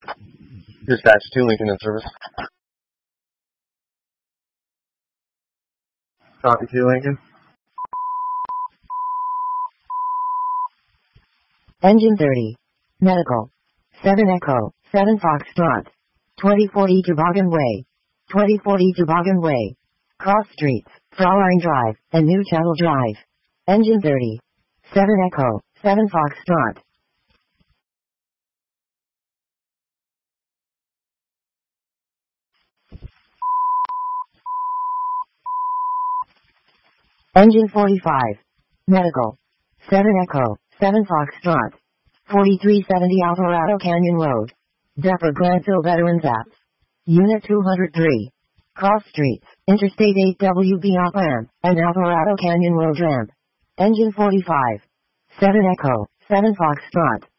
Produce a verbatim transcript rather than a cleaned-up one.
Dispatch two, Lincoln in service. Copy two, Lincoln. Engine thirty. Medical. seven Echo, seven Foxtrot. twenty forty Toboggan Way. twenty forty Toboggan Way. Cross Streets, Fraulein Drive, and New Channel Drive. Engine thirty. seven Echo, seven Foxtrot. Engine forty-five. Medical. seven Echo, seven Foxtrot. forty-three seventy Alvarado Canyon Road. Depot Granville Veterans Apps. Unit two hundred three. Cross Streets, Interstate eight W B off ramp, and Alvarado Canyon Road ramp. Engine forty-five. seven Echo, seven Foxtrot.